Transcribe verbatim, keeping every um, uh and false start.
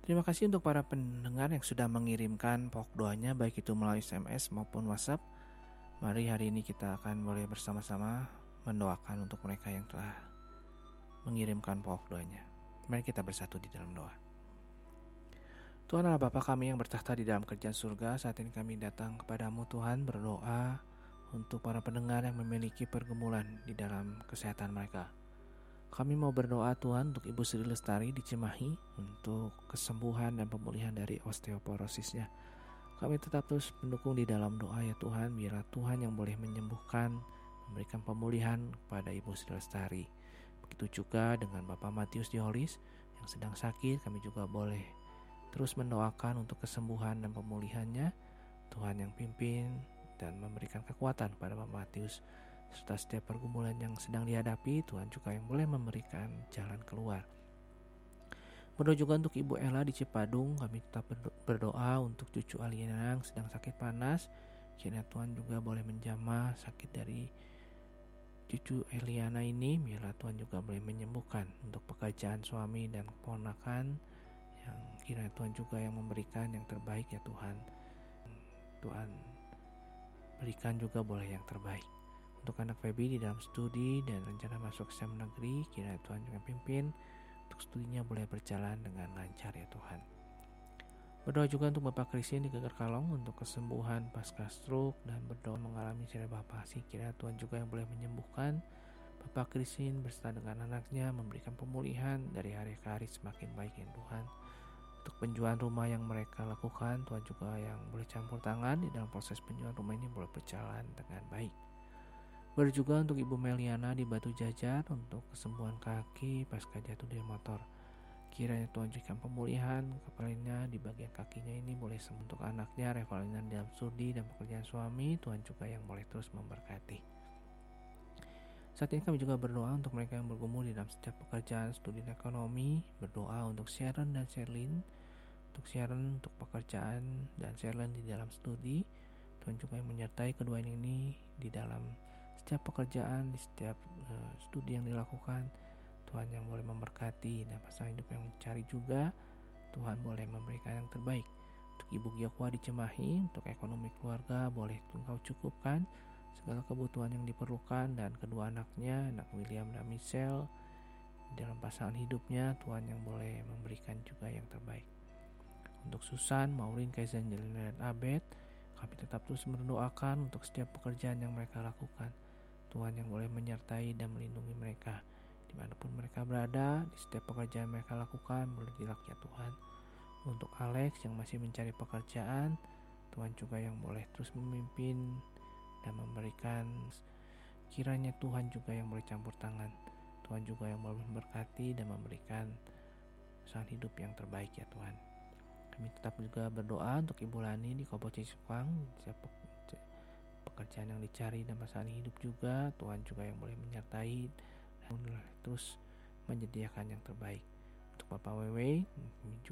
Terima kasih untuk para pendengar yang sudah mengirimkan pokok doanya, baik itu melalui S M S maupun WhatsApp. Mari hari ini kita akan boleh bersama-sama mendoakan untuk mereka yang telah mengirimkan pokok doanya. Mari kita bersatu di dalam doa. Tuhan Allah Bapa kami yang bertakhta di dalam kerajaan surga, saat ini kami datang kepadamu Tuhan, berdoa untuk para pendengar yang memiliki pergumulan di dalam kesehatan mereka. Kami mau berdoa Tuhan untuk Ibu Sri Lestari di Cimahi untuk kesembuhan dan pemulihan dari osteoporosisnya. Kami tetap terus mendukung di dalam doa ya Tuhan, biarlah Tuhan yang boleh menyembuhkan, memberikan pemulihan kepada Ibu Sri Lestari. Begitu juga dengan Bapak Matius Diolis yang sedang sakit, kami juga boleh terus mendoakan untuk kesembuhan dan pemulihannya. Tuhan yang pimpin dan memberikan kekuatan kepada Bapak Matius, serta setiap pergumulan yang sedang dihadapi, Tuhan juga yang boleh memberikan jalan keluar. Berdoa juga untuk Ibu Ella di Cipadung, kami tetap berdoa untuk cucu Aliana yang sedang sakit panas. Kiranya Tuhan juga boleh menjamah sakit dari cucu Eliana ini, biarlah Tuhan juga boleh menyembuhkan untuk pekerjaan suami dan keponakan, yang kiranya Tuhan juga yang memberikan yang terbaik ya Tuhan. Tuhan berikan juga boleh yang terbaik. Untuk anak Feby di dalam studi dan rencana masuk S M negeri, kiranya Tuhan juga pimpin untuk studinya boleh berjalan dengan lancar ya Tuhan. Berdoa juga untuk Bapak Christian di Geger Kalong untuk kesembuhan pasca stroke dan berdoa mengalami cerebral palsy. Kiranya Tuhan juga yang boleh menyembuhkan Bapak Christian beserta dengan anaknya, memberikan pemulihan dari hari ke hari semakin baik ya Tuhan. Untuk penjualan rumah yang mereka lakukan, Tuhan juga yang boleh campur tangan di dalam proses penjualan rumah ini boleh berjalan dengan baik. Berdoa juga untuk Ibu Meliana di Batu Jajar untuk kesembuhan kaki pasca jatuh dari motor. Kiranya Tuhan berikan pemulihan kepalanya di bagian kakinya ini boleh sembuh. Untuk anaknya Revalina dalam studi dan pekerjaan suami, Tuhan juga yang boleh terus memberkati. Saat ini kami juga berdoa untuk mereka yang bergumul di dalam setiap pekerjaan, studi dan ekonomi. Berdoa untuk Sharon dan Sherlyn, untuk Sharon untuk pekerjaan dan Sherlyn di dalam studi. Tuhan juga yang menyertai kedua ini di dalam setiap pekerjaan, di setiap uh, studi yang dilakukan. Tuhan yang boleh memberkati dan pasangan hidup yang mencari juga, Tuhan boleh memberikan yang terbaik. Untuk Ibu Giokwa di Cimahi, untuk ekonomi keluarga boleh Engkau cukupkan segala kebutuhan yang diperlukan, dan kedua anaknya, anak William dan Michelle, dalam pasangan hidupnya Tuhan yang boleh memberikan juga yang terbaik. Untuk Susan, Maureen, Kaizen, Jelena, dan Abed, kami tetap terus mendoakan untuk setiap pekerjaan yang mereka lakukan. Tuhan yang boleh menyertai dan melindungi mereka dimanapun mereka berada, di setiap pekerjaan mereka lakukan boleh dilakukan ya Tuhan. Untuk Alex yang masih mencari pekerjaan, Tuhan juga yang boleh terus memimpin dan memberikan. Kiranya Tuhan juga yang boleh campur tangan, Tuhan juga yang boleh memberkati dan memberikan pasangan hidup yang terbaik ya Tuhan. Kami tetap juga berdoa untuk Ibu Lani di Kopo Cisukang, pekerjaan yang dicari dan pasangan hidup juga, Tuhan juga yang boleh menyertai dan terus menyediakan yang terbaik. Untuk Bapak Wewe